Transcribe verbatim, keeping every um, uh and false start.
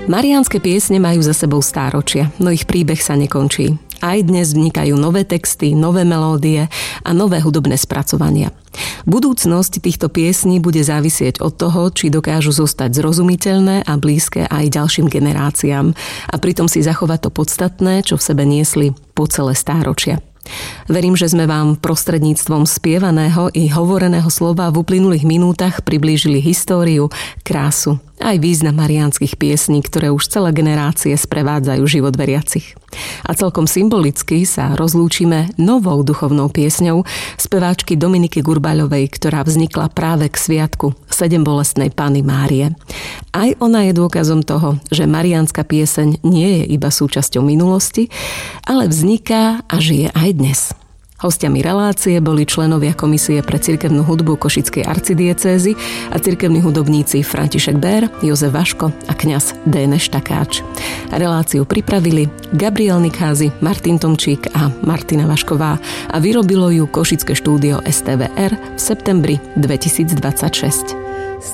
Mariánske piesne majú za sebou stáročia, no ich príbeh sa nekončí. Aj dnes vznikajú nové texty, nové melódie a nové hudobné spracovania. Budúcnosť týchto piesní bude závisieť od toho, či dokážu zostať zrozumiteľné a blízke aj ďalším generáciám a pritom si zachovať to podstatné, čo v sebe niesli po celé stáročia. Verím, že sme vám prostredníctvom spievaného i hovoreného slova v uplynulých minútach priblížili históriu, krásu, aj význam mariánskych piesní, ktoré už celé generácie sprevádzajú život veriacich. A celkom symbolicky sa rozlúčime novou duchovnou piesňou speváčky Dominiky Gurbaľovej, ktorá vznikla práve k sviatku Sedembolestnej Panny Márie. Aj ona je dôkazom toho, že mariánska pieseň nie je iba súčasťou minulosti, ale vzniká a žije aj dnes. Hostiami relácie boli členovia Komisie pre cirkevnú hudbu Košickej arcidiecézy a cirkevní hudobníci František Bér, Jozef Vaško a kňaz Déneš Takáč. Reláciu pripravili Gabriel Nikázy, Martin Tomčík a Martina Vašková a vyrobilo ju Košické štúdio es té vé er v septembri dvetisícdvadsaťšesť.